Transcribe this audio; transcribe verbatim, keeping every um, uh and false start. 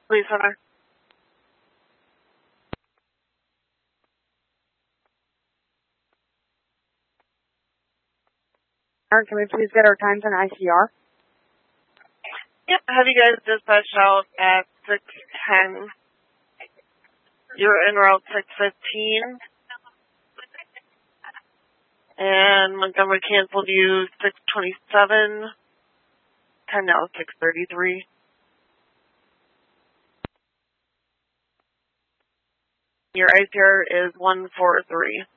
Police Center. Alright, can we please get our times in I C R? Yep, have you guys dispatched out at six ten. You're en route six fifteen. And Montgomery canceled you six twenty-seven. Time now six thirty-three. Your I C R is one four three.